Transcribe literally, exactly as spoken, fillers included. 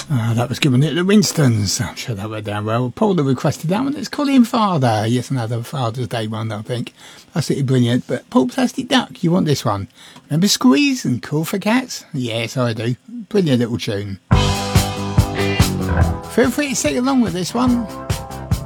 Uh, that was given it the Winstons. I'm sure that went down well. Paula requested that one. It's Colin Father. Yes, another Father's Day one, I think. Absolutely brilliant. But Paul Plastic Duck, you want this one? Remember Squeeze and Cool for Cats? Yes, I do. Brilliant little tune. Feel free to sing along with this one.